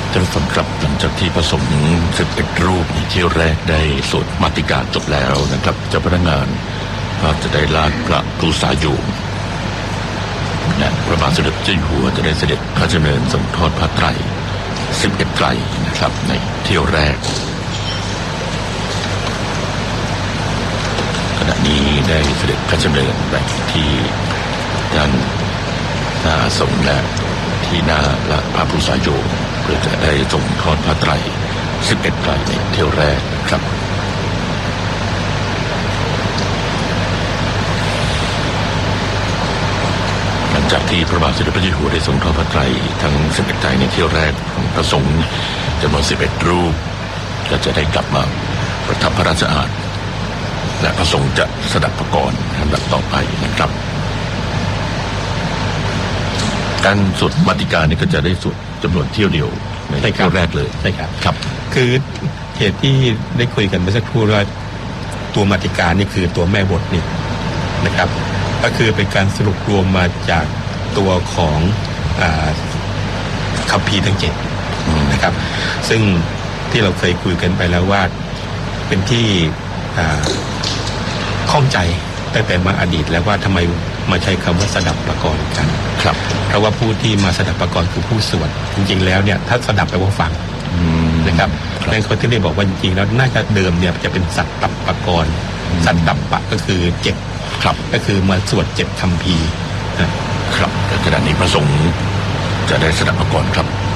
ท่านผู้ฟังครับหลังจากที่พระสงฆ์11 รูปในเที่ยวแรกได้สวดมาติกาจบแล้วนะครับเจ้าพนักงานก็จะได้ลาดพระภูษาอยู่และพระบาทสมเด็จเจ้าอยู่หัวจะได้เสด็จพระราชดำเนินทรงทอดผ้าไตร11 ไตรนะครับในเที่ยวแรกขณะนี้ได้เสด็จพระราชดำเนินไปที่ด้านหน้าอาสมและที่หน้าพระภูษาโยเพื่อจะได้ทรงทอดผ้าไตร11 ไตรในเที่ยวแรกนะครับหลังจากที่พระบาทสมเด็จพระเจ้าอยู่หัวได้ทรงทอดผ้าไตรทั้ง11 ไตรในเที่ยวแรกของพระสงฆ์จำนวน11 รูปก็จะได้กลับมาประทับพระราชอาณาและพระสงฆ์จะสดับพระกรลำดับต่อไปนะครับการสวดมาติกานี่ก็จะได้สวดจำนวนเที่ยวเดียวในเที่ยวแรกเลยใช่ครับครับคือเหตุที่ได้คุยกันเมื่อสักครู่ว่าตัวมาติกานี่คือตัวแม่บทนี่นะครับก็คือเป็นการสรุปรวมมาจากตัวของคัมภีร์ทั้ง7นะครับซึ่งที่เราเคยคุยกันไปแล้วว่าเป็นที่ข้องใจตั้งแต่มาอดีตแล้วว่าทำไมมาใช้คำว่าสดับประกรณ์กันครับเพราะว่าผู้ที่มาสดับประกรณ์คือผู้สวดจริงๆแล้วเนี่ยถ้าสดับแปลว่าฟังนะครับนั่นเขาที่ได้บอกว่าจริงๆแล้วน่าจะเดิมเนี่ยจะเป็นสัตตัปปกรณ์สัตตัปปะก็คือ7ครับก็คือมาสวด7คัมภีร์ครับขณะนี้พระสงฆ์จะได้สดับประกรณ์ครับ